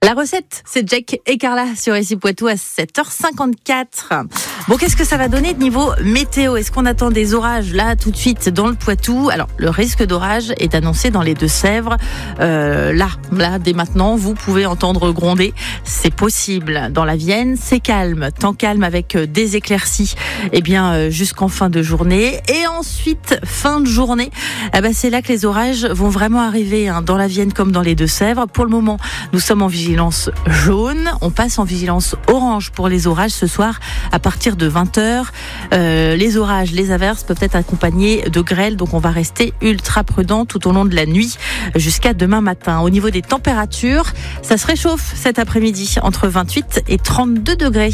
La recette, c'est Jack et Carla sur ici Poitou à 7h54. Bon, qu'est-ce que ça va donner de niveau météo ? Est-ce qu'on attend des orages là tout de suite dans le Poitou ? Alors, le risque d'orage est annoncé dans les Deux-Sèvres. Là, dès maintenant, vous pouvez entendre gronder. C'est possible. Dans la Vienne, c'est calme. Temps calme avec des éclaircies. Jusqu'en fin de journée. Et ensuite, fin de journée, c'est là que les orages vont vraiment arriver, dans la Vienne comme dans les Deux-Sèvres. Pour le moment, nous sommes en vigilance jaune. On passe en vigilance orange pour les orages ce soir à partir de 20h. Les orages, les averses peuvent être accompagnés de grêle, donc on va rester ultra prudent tout au long de la nuit jusqu'à demain matin. Au niveau des températures, ça se réchauffe cet après-midi entre 28 et 32 degrés.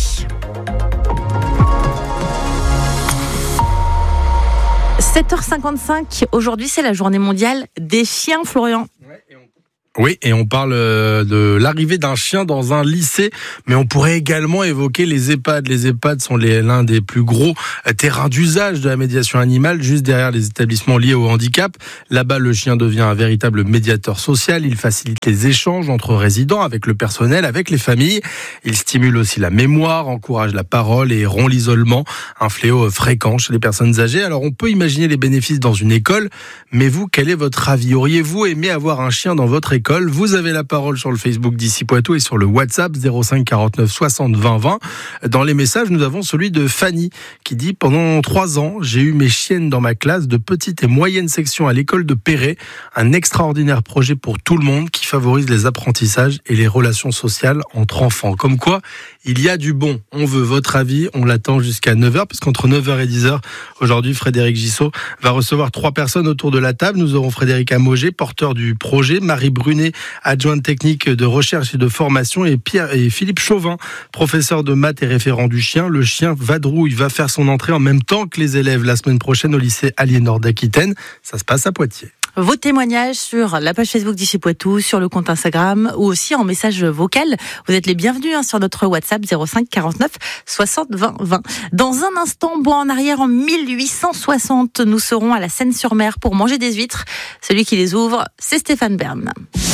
« 7h55, aujourd'hui c'est la journée mondiale des chiens, Florian. Oui, et on parle de l'arrivée d'un chien dans un lycée, mais on pourrait également évoquer les EHPAD. Les EHPAD sont l'un des plus gros terrains d'usage de la médiation animale, juste derrière les établissements liés au handicap. Là-bas, le chien devient un véritable médiateur social. Il facilite les échanges entre résidents, avec le personnel, avec les familles. Il stimule aussi la mémoire, encourage la parole et rompt l'isolement, un fléau fréquent chez les personnes âgées. Alors, on peut imaginer les bénéfices dans une école, mais vous, quel est votre avis ? Auriez-vous aimé avoir un chien dans votre école ? Vous avez la parole sur le Facebook d'Ici Poitou et sur le WhatsApp 05 49 60 20 20. Dans les messages, nous avons celui de Fanny qui dit « Pendant 3 ans, j'ai eu mes chiennes dans ma classe de petite et moyenne section à l'école de Perret. Un extraordinaire projet pour tout le monde qui favorise les apprentissages et les relations sociales entre enfants. » Comme quoi, il y a du bon. On veut votre avis, on l'attend jusqu'à 9h, puisqu'entre 9h et 10h, aujourd'hui, Frédéric Gissot va recevoir 3 personnes autour de la table. Nous aurons Frédéric Amogé, porteur du projet, Marie Brunet, adjointe technique de recherche et de formation, et Philippe Chauvin, professeur de maths et référent du chien. Le chien Vadrouille va faire son entrée en même temps que les élèves la semaine prochaine au lycée Aliénor d'Aquitaine. Ça se passe à Poitiers. Vos témoignages sur la page Facebook d'Ici Poitou, sur le compte Instagram ou aussi en message vocal. Vous êtes les bienvenus sur notre WhatsApp 05 49 60 20 20. Dans un instant, en arrière en 1860, nous serons à la Seine-sur-Mer pour manger des huîtres. Celui qui les ouvre, c'est Stéphane Bern.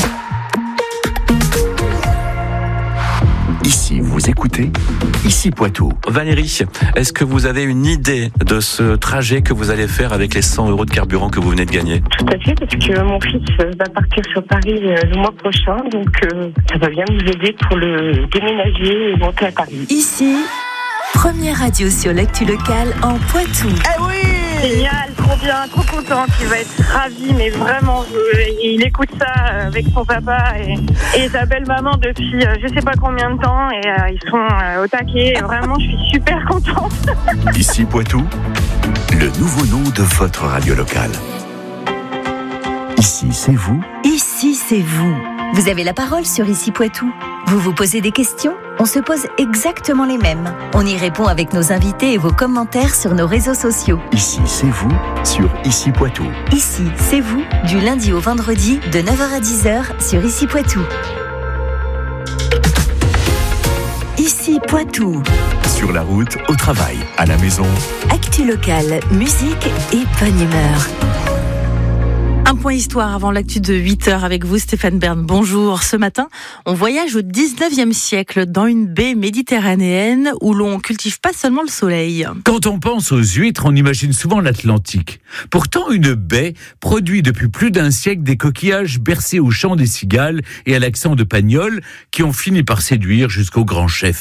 Ici, vous écoutez Ici Poitou. Valérie, est-ce que vous avez une idée de ce trajet que vous allez faire avec les 100 € de carburant que vous venez de gagner ? Tout à fait, parce que mon fils va partir sur Paris le mois prochain, donc ça va bien nous aider pour le déménager et monter à Paris. Ici, première radio sur l'actu locale en Poitou. Eh oui ! Génial, trop bien, trop contente, il va être ravi, mais vraiment, il écoute ça avec son papa et sa belle-maman depuis je sais pas combien de temps, et ils sont au taquet, vraiment, je suis super contente. Ici Poitou, le nouveau nom de votre radio locale. Ici, c'est vous. Ici, c'est vous. Vous avez la parole sur Ici Poitou. Vous vous posez des questions ? On se pose exactement les mêmes. On y répond avec nos invités et vos commentaires sur nos réseaux sociaux. Ici, c'est vous sur Ici Poitou. Ici, c'est vous, du lundi au vendredi, de 9h à 10h sur Ici Poitou. Ici Poitou. Sur la route, au travail, à la maison. Actu locale, musique et bonne humeur. Un point histoire avant l'actu de 8h avec vous, Stéphane Bern. Bonjour. Ce matin, on voyage au 19e siècle dans une baie méditerranéenne où l'on cultive pas seulement le soleil. Quand on pense aux huîtres, on imagine souvent l'Atlantique. Pourtant, une baie produit depuis plus d'un siècle des coquillages bercés au chant des cigales et à l'accent de Pagnol qui ont fini par séduire jusqu'au grand chef.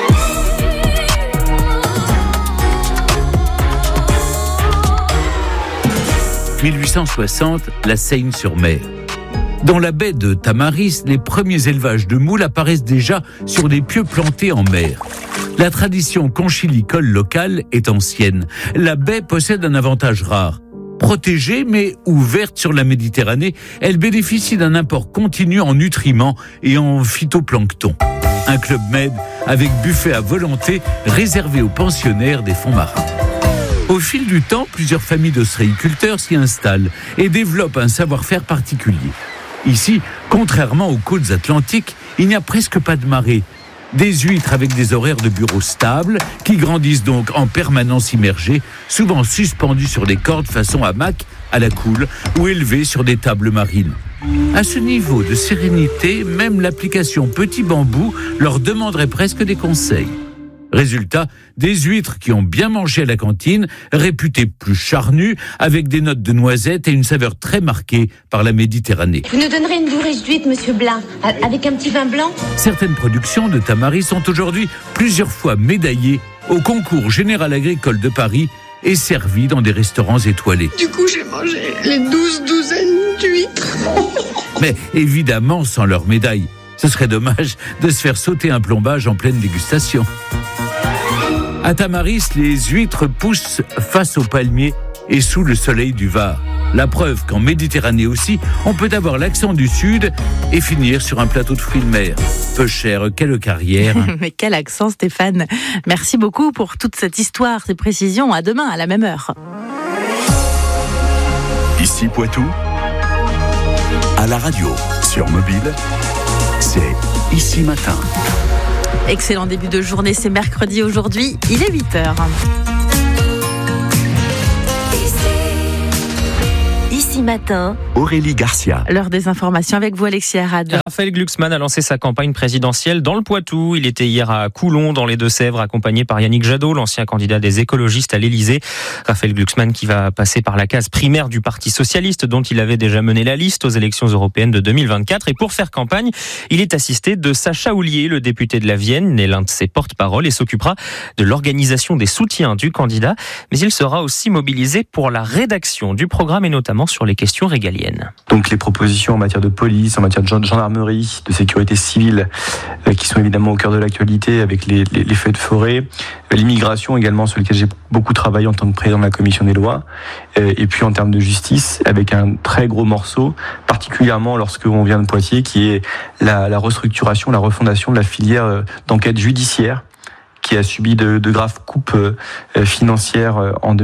« 1860, la Seine-sur-Mer. Dans la baie de Tamaris, les premiers élevages de moules apparaissent déjà sur des pieux plantés en mer. La tradition conchilicole locale est ancienne. La baie possède un avantage rare. Protégée mais ouverte sur la Méditerranée, elle bénéficie d'un apport continu en nutriments et en phytoplancton. Un club med avec buffet à volonté réservé aux pensionnaires des fonds marins. Au fil du temps, plusieurs familles d'ostréiculteurs s'y installent et développent un savoir-faire particulier. Ici, contrairement aux côtes atlantiques, il n'y a presque pas de marée. Des huîtres avec des horaires de bureau stables, qui grandissent donc en permanence immergées, souvent suspendues sur des cordes façon hamac à la coule ou élevées sur des tables marines. À ce niveau de sérénité, même l'application Petit Bambou leur demanderait presque des conseils. Résultat, des huîtres qui ont bien mangé à la cantine, réputées plus charnues, avec des notes de noisettes et une saveur très marquée par la Méditerranée. Vous nous donnerez une bourriche d'huîtres, monsieur Blin, avec un petit vin blanc ? Certaines productions de Tamaris sont aujourd'hui plusieurs fois médaillées au concours général agricole de Paris et servies dans des restaurants étoilés. Du coup, j'ai mangé les 12 douzaines d'huîtres. Mais évidemment sans leur médaille. Ce serait dommage de se faire sauter un plombage en pleine dégustation. À Tamaris, les huîtres poussent face aux palmiers et sous le soleil du Var. La preuve qu'en Méditerranée aussi, on peut avoir l'accent du Sud et finir sur un plateau de fruits de mer. Peu cher, quelle carrière. Mais quel accent, Stéphane. Merci beaucoup pour toute cette histoire, ces précisions. À demain, à la même heure. Ici Poitou, à la radio, sur mobile, c'est Ici Matin. Excellent début de journée, c'est mercredi aujourd'hui, il est 8h. Ici Matin, Aurélie Garcia. L'heure des informations avec vous, Alexis Arad. Raphaël Glucksmann a lancé sa campagne présidentielle dans le Poitou. Il était hier à Coulon, dans les Deux-Sèvres, accompagné par Yannick Jadot, l'ancien candidat des écologistes à l'Élysée. Raphaël Glucksmann qui va passer par la case primaire du Parti socialiste, dont il avait déjà mené la liste aux élections européennes de 2024. Et pour faire campagne, il est assisté de Sacha Houlier, le député de la Vienne, né l'un de ses porte-parole, et s'occupera de l'organisation des soutiens du candidat. Mais il sera aussi mobilisé pour la rédaction du programme et notamment sur les questions régaliennes. Donc les propositions en matière de police, en matière de gendarmerie, de sécurité civile, qui sont évidemment au cœur de l'actualité avec les feux de forêt, l'immigration également sur lequel j'ai beaucoup travaillé en tant que président de la commission des lois, et puis en termes de justice avec un très gros morceau, particulièrement lorsque on vient de Poitiers, qui est la restructuration, la refondation de la filière d'enquête judiciaire, qui a subi de graves coupes financières en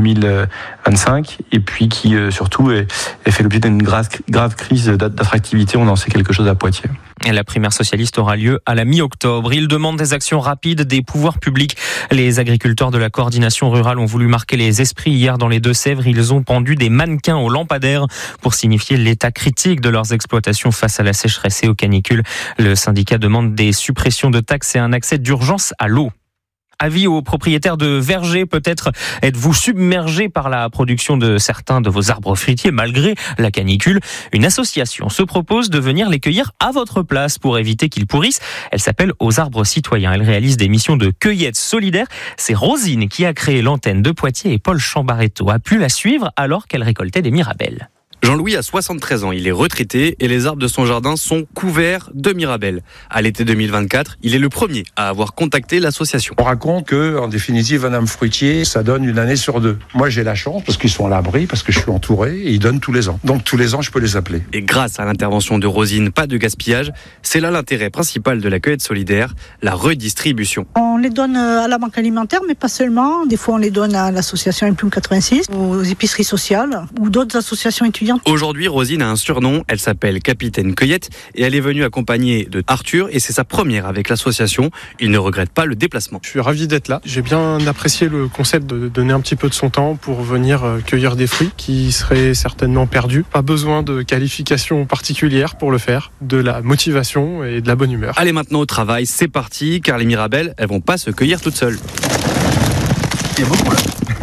2025 et puis qui surtout fait l'objet d'une grave crise d'attractivité. On en sait quelque chose à Poitiers. Et la primaire socialiste aura lieu à la mi-octobre. Il demande des actions rapides des pouvoirs publics. Les agriculteurs de la coordination rurale ont voulu marquer les esprits hier dans les Deux-Sèvres. Ils ont pendu des mannequins aux lampadaires pour signifier l'état critique de leurs exploitations face à la sécheresse et aux canicules. Le syndicat demande des suppressions de taxes et un accès d'urgence à l'eau. Avis aux propriétaires de vergers, peut-être êtes-vous submergé par la production de certains de vos arbres fruitiers malgré la canicule. Une association se propose de venir les cueillir à votre place pour éviter qu'ils pourrissent. Elle s'appelle Aux Arbres Citoyens. Elle réalise des missions de cueillette solidaire. C'est Rosine qui a créé l'antenne de Poitiers et Paul Chambaretto a pu la suivre alors qu'elle récoltait des mirabelles. Jean-Louis a 73 ans, il est retraité et les arbres de son jardin sont couverts de mirabelles. À l'été 2024, il est le premier à avoir contacté l'association. On raconte que, en définitive, un arbre fruitier, ça donne une année sur deux. Moi, j'ai la chance parce qu'ils sont à l'abri, parce que je suis entouré et ils donnent tous les ans. Donc tous les ans, je peux les appeler. Et grâce à l'intervention de Rosine, pas de gaspillage. C'est là l'intérêt principal de la cueillette solidaire, la redistribution. On les donne à la banque alimentaire, mais pas seulement. Des fois, on les donne à l'association Implume 86, aux épiceries sociales ou d'autres associations étudiantes. Aujourd'hui, Rosine a un surnom, elle s'appelle Capitaine Cueillette et elle est venue accompagnée de Arthur et c'est sa première avec l'association. Il ne regrette pas le déplacement. Je suis ravi d'être là. J'ai bien apprécié le concept de donner un petit peu de son temps pour venir cueillir des fruits qui seraient certainement perdus. Pas besoin de qualification particulière pour le faire, de la motivation et de la bonne humeur. Allez maintenant au travail, c'est parti car les mirabelles, elles vont pas se cueillir toutes seules. Il y a beaucoup là.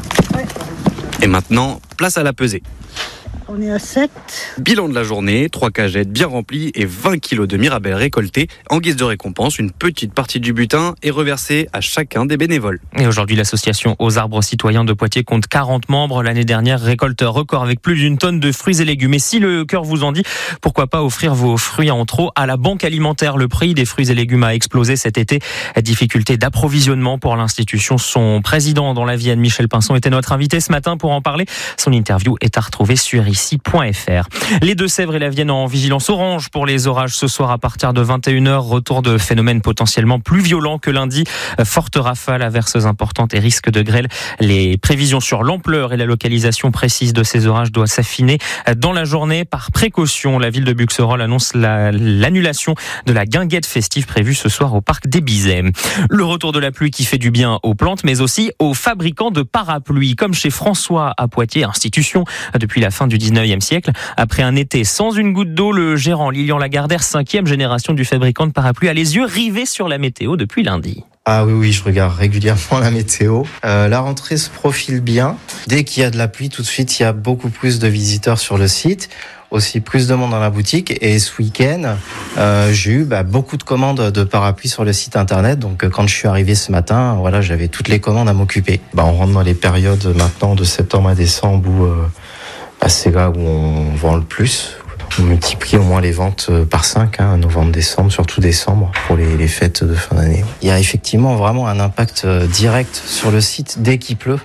Et maintenant, place à la pesée. On est à 7. Bilan de la journée, 3 cagettes bien remplies et 20 kilos de mirabelles récoltées. En guise de récompense, une petite partie du butin est reversée à chacun des bénévoles. Et aujourd'hui, l'association Aux Arbres Citoyens de Poitiers compte 40 membres. L'année dernière, récolteur record avec plus d'une tonne de fruits et légumes. Et si le cœur vous en dit, pourquoi pas offrir vos fruits en trop à la banque alimentaire. Le prix des fruits et légumes a explosé cet été. Difficulté d'approvisionnement pour l'institution. Son président dans la Vienne, Michel Pinson, était notre invité ce matin pour en parler. Son interview est à retrouver sur ici.fr. Les Deux-Sèvres et la Vienne en vigilance orange pour les orages ce soir à partir de 21h. Retour de phénomènes potentiellement plus violents que lundi. Fortes rafales, averses importantes et risques de grêle. Les prévisions sur l'ampleur et la localisation précise de ces orages doivent s'affiner dans la journée. Par précaution, la ville de Buxerolles annonce l'annulation de la guinguette festive prévue ce soir au parc des Bizets. Le retour de la pluie qui fait du bien aux plantes, mais aussi aux fabricants de parapluies, comme chez François à Poitiers, institution depuis la fin du 19e siècle. Après un été sans une goutte d'eau, le gérant Lilian Lagardère, 5e génération du fabricant de parapluies, a les yeux rivés sur la météo depuis lundi. Ah oui, je regarde régulièrement la météo. La rentrée se profile bien. Dès qu'il y a de la pluie, tout de suite, il y a beaucoup plus de visiteurs sur le site. Aussi plus de monde dans la boutique. Et ce week-end, j'ai eu beaucoup de commandes de parapluies sur le site internet. Donc quand je suis arrivé ce matin, voilà, j'avais toutes les commandes à m'occuper. On rentre dans les périodes maintenant de septembre à décembre où c'est là où on vend le plus. On multiplie au moins les ventes par 5, novembre, décembre, surtout décembre, pour les fêtes de fin d'année. Il y a effectivement vraiment un impact direct sur le site dès qu'il pleut,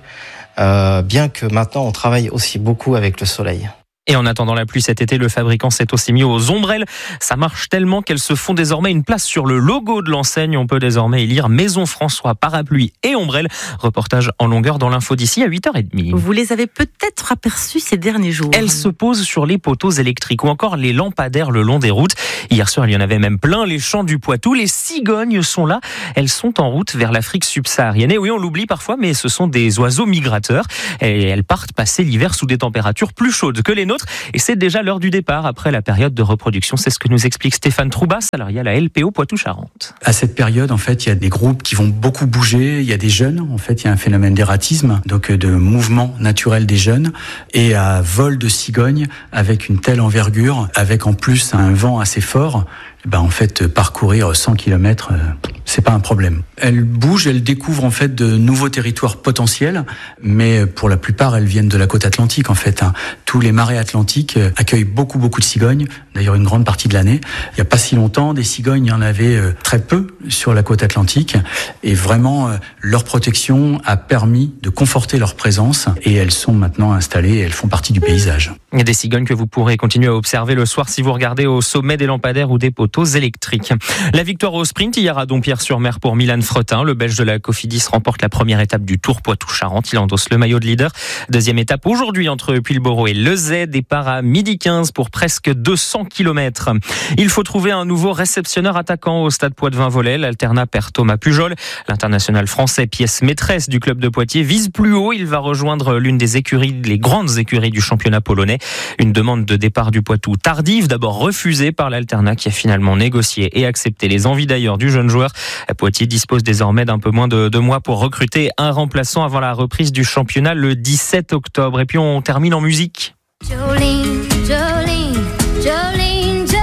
bien que maintenant on travaille aussi beaucoup avec le soleil. Et en attendant la pluie cet été, le fabricant s'est aussi mis aux ombrelles. Ça marche tellement qu'elles se font désormais une place sur le logo de l'enseigne. On peut désormais y lire Maison François, parapluie et ombrelle. Reportage en longueur dans l'info d'ici à 8h30. Vous les avez peut-être aperçus ces derniers jours. Elles se posent sur les poteaux électriques ou encore les lampadaires le long des routes. Hier soir, il y en avait même plein. Les champs du Poitou, les cigognes sont là. Elles sont en route vers l'Afrique subsaharienne. Et oui, on l'oublie parfois, mais ce sont des oiseaux migrateurs. Et elles partent passer l'hiver sous des températures plus chaudes que les nôtres. Et c'est déjà l'heure du départ après la période de reproduction. C'est ce que nous explique Stéphane Troubas, salarié à la LPO Poitou-Charentes. À cette période, en fait, il y a des groupes qui vont beaucoup bouger. Il y a des jeunes. En fait, il y a un phénomène d'ératisme, donc de mouvement naturel des jeunes, et à vol de cigognes avec une telle envergure, avec en plus un vent assez fort. En fait, parcourir 100 km, c'est pas un problème. Elles bougent, elles découvrent en fait de nouveaux territoires potentiels, mais pour la plupart, elles viennent de la côte atlantique en fait. Tous les marais atlantiques accueillent beaucoup de cigognes, d'ailleurs une grande partie de l'année. Il y a pas si longtemps, des cigognes, il y en avait très peu sur la côte atlantique, et vraiment leur protection a permis de conforter leur présence, et elles sont maintenant installées, et elles font partie du paysage. Il y a des cigognes que vous pourrez continuer à observer le soir si vous regardez au sommet des lampadaires ou des poteaux électriques. La victoire au sprint hier à Dompierre-sur-Mer pour Milan Fretin. Le Belge de la Cofidis remporte la première étape du Tour Poitou-Charentes. Il endosse le maillot de leader. Deuxième étape aujourd'hui entre Puyllboro et Lezay. Départ à 12h15 pour presque 200 km. Il faut trouver un nouveau réceptionneur attaquant au stade Poitevin-Voley. L'alternat perd Thomas Pujol. L'international français, pièce maîtresse du club de Poitiers, vise plus haut. Il va rejoindre l'une des écuries, les grandes écuries du championnat polonais. Une demande de départ du Poitou tardive, d'abord refusée par l'alternat qui a finalement négocié et accepté les envies d'ailleurs du jeune joueur. Poitiers dispose désormais d'un peu moins de 2 mois pour recruter un remplaçant avant la reprise du championnat le 17 octobre. Et puis on termine en musique. Jolene, Jolene, Jolene, Jolene.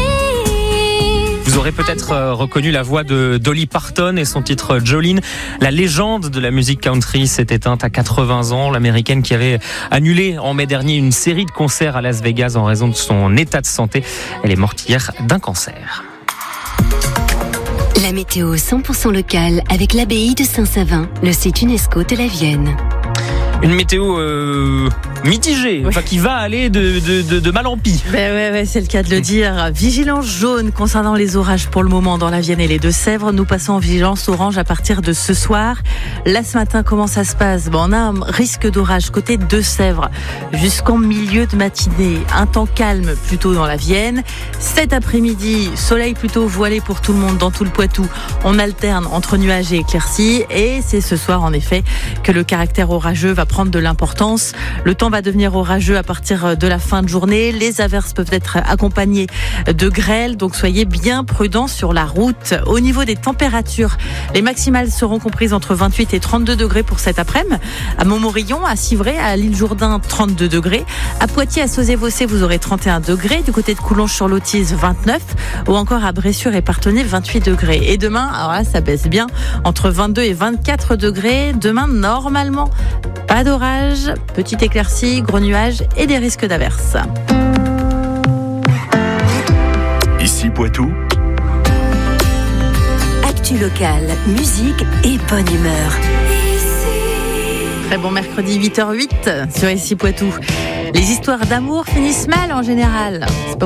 Vous aurez peut-être reconnu la voix de Dolly Parton et son titre Jolene. La légende de la musique country s'est éteinte à 80 ans. L'américaine qui avait annulé en mai dernier une série de concerts à Las Vegas en raison de son état de santé. Elle est morte hier d'un cancer. La météo 100% locale avec l'abbaye de Saint-Savin, le site UNESCO de la Vienne. Une météo mitigée, enfin qui va aller de mal en pis. Ouais, c'est le cas de le dire. Vigilance jaune concernant les orages pour le moment dans la Vienne et les Deux-Sèvres. Nous passons en vigilance orange à partir de ce soir. Là ce matin, comment ça se passe ? On a un risque d'orage côté Deux-Sèvres jusqu'en milieu de matinée. Un temps calme plutôt dans la Vienne. Cet après-midi, soleil plutôt voilé pour tout le monde dans tout le Poitou. On alterne entre nuages et éclaircies. Et c'est ce soir en effet que le caractère orageux va prendre de l'importance. Le temps va devenir orageux à partir de la fin de journée. Les averses peuvent être accompagnées de grêle, donc soyez bien prudents sur la route. Au niveau des températures, les maximales seront comprises entre 28 et 32 degrés pour cet après-midi. À Montmorillon, à Civray, à l'île Jourdain, 32 degrés. À Poitiers, à Sauzé-Vossé, vous aurez 31 degrés. Du côté de Coulonges-sur-l'Autise, 29. Ou encore à Bressuire et Parthenay, 28 degrés. Et demain, alors là, ça baisse bien, entre 22 et 24 degrés. Demain, normalement, pas d'orage, petite éclaircie, gros nuages et des risques d'averses. Ici Poitou. Actu locale, musique et bonne humeur. Très bon mercredi 8h08 sur Ici Poitou. Les histoires d'amour finissent mal en général. C'est pas